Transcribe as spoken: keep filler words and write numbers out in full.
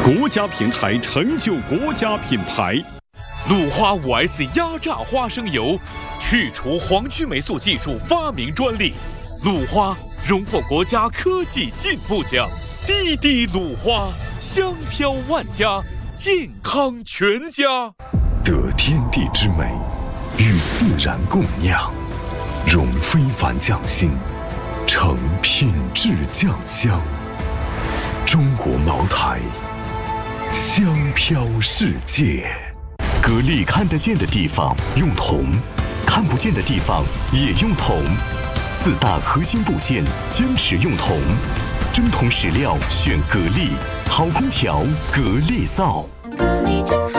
国家品牌成就国家品牌。 鲁花 五 S 压榨花生油，去除黄曲霉素技术发明专利。鲁花荣获国家科技进步奖。滴滴鲁花，香飘万家，健康全家。 得天地之美，与自然共酿，融非凡匠心，成品质酱香。中国茅台，香飘世界。 格力看得见的地方用铜，看不见的地方也用铜。四大核心部件坚持用铜，真铜实料选格力，好空调格力造。 格力真好。